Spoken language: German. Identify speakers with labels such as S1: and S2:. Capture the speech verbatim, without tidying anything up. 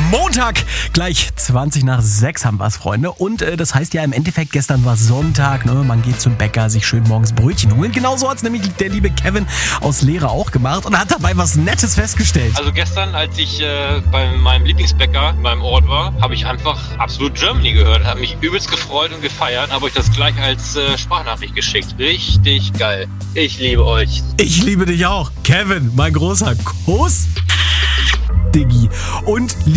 S1: Montag, gleich zwanzig nach sechs haben wir's, Freunde. Und äh, das heißt ja im Endeffekt, gestern war Sonntag, ne? Man geht zum Bäcker, sich schön morgens Brötchen holen. Genauso hat's nämlich der liebe Kevin aus Lehre auch gemacht und hat dabei was Nettes festgestellt.
S2: Also gestern, als ich äh, bei meinem Lieblingsbäcker in meinem Ort war, habe ich einfach Absolut Germany gehört. Hat mich übelst gefreut und gefeiert. Habe euch das gleich als äh, Sprachnachricht geschickt. Richtig geil. Ich liebe euch.
S1: Ich liebe dich auch. Kevin, mein großer Kuss. Diggi. Und